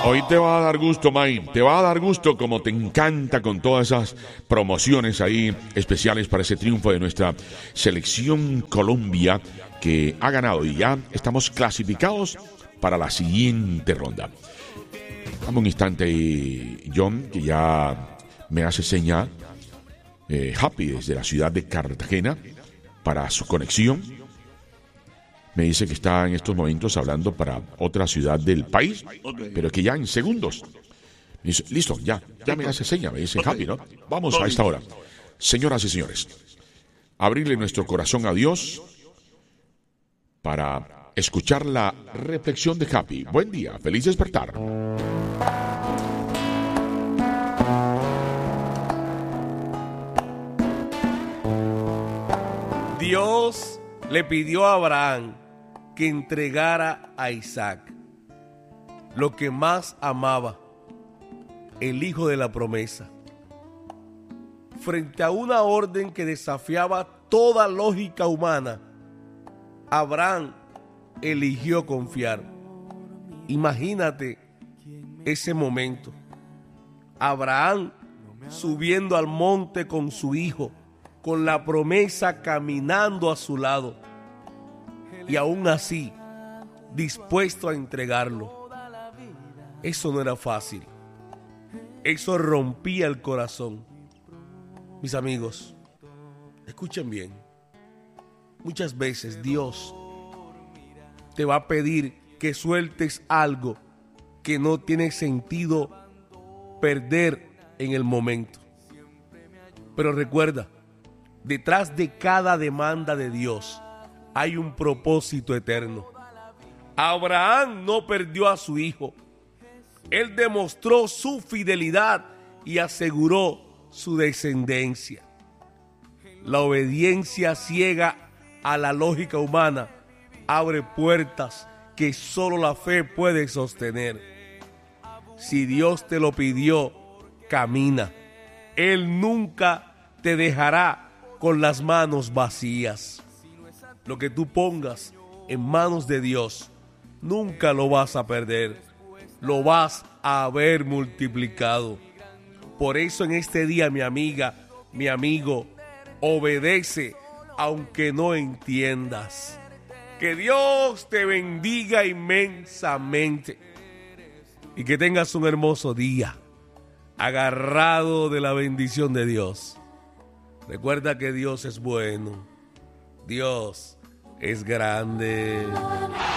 Hoy te va a dar gusto, May. Te va a dar gusto como te encanta con todas esas promociones ahí especiales para ese triunfo de nuestra selección Colombia que ha ganado y ya estamos clasificados para la siguiente ronda. Dame un instante, John, que ya me hace señal Happy desde la ciudad de Cartagena para su conexión. Me dice que está en estos momentos hablando para otra ciudad del país, pero que ya en segundos. Me dice, listo, ya me hace seña, me dice Happy, ¿no? Vamos a esta hora. Señoras y señores, abrirle nuestro corazón a Dios para escuchar la reflexión de Happy. Buen día, feliz despertar. Dios le pidió a Abraham que entregara a Isaac, lo que más amaba, el hijo de la promesa. Frente a una orden que desafiaba toda lógica humana, Abraham eligió confiar. Imagínate ese momento. Abraham subiendo al monte con su hijo, con la promesa caminando a su lado, y aún así dispuesto a entregarlo. Eso no era fácil. Eso rompía el corazón. Mis amigos, escuchen bien. Muchas veces Dios te va a pedir que sueltes algo que no tiene sentido perder en el momento. Pero recuerda, detrás de cada demanda de Dios hay un propósito eterno. Abraham no perdió a su hijo. Él demostró su fidelidad y aseguró su descendencia. La obediencia ciega a la lógica humana abre puertas que solo la fe puede sostener. Si Dios te lo pidió, camina. Él nunca te dejará con las manos vacías. Lo que tú pongas en manos de Dios, nunca lo vas a perder. Lo vas a ver multiplicado. Por eso en este día, mi amiga, mi amigo, obedece aunque no entiendas. Que Dios te bendiga inmensamente y que tengas un hermoso día, agarrado de la bendición de Dios. Recuerda que Dios es bueno. Dios es grande.